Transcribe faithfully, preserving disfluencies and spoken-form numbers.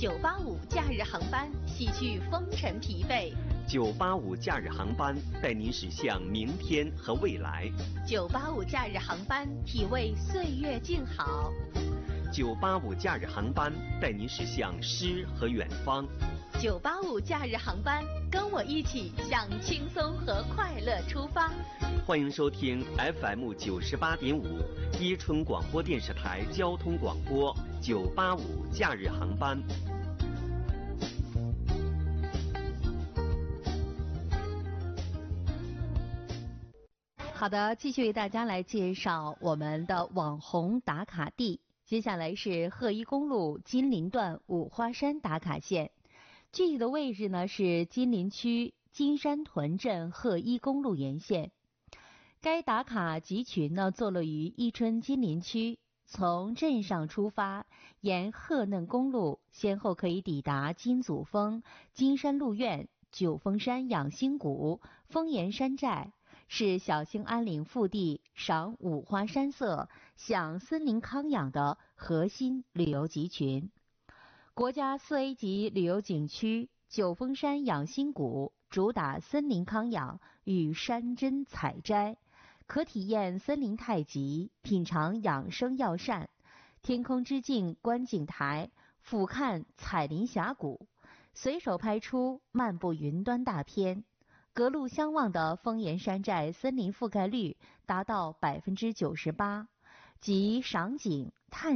九八五假日航班洗去风尘疲惫。 九八五假日航班带您驶向明天和未来。 九八五假日航班体味岁月静好。 九八五假日航班带您驶向诗和远方。 九八五假日航班，跟我一起向轻松和快乐出发。 欢迎收听 F M 九十八点五伊春广播电视台交通广播九八五假日航班。 好的，继续为大家来介绍我们的网红打卡地。接下来是鹤一公路金陵段五花山打卡线，具体的位置呢是金陵区金山屯镇鹤一公路沿线。该打卡集群呢坐落于伊春金陵区，从镇上出发，沿鹤嫩公路先后可以抵达金祖峰、金山路院、九峰山养心谷、丰岩山寨，是小兴安岭腹地赏五花山色、享森林康养的核心旅游集群。国家四 A 级旅游景区九峰山养心谷主打森林康养与山珍采摘，可体验森林太极，品尝养生药膳。天空之镜观景台俯瞰彩林峡谷，随手拍出漫步云端大片。隔路相望的丰岩山寨森林覆盖率达到百分之九十八，即赏景探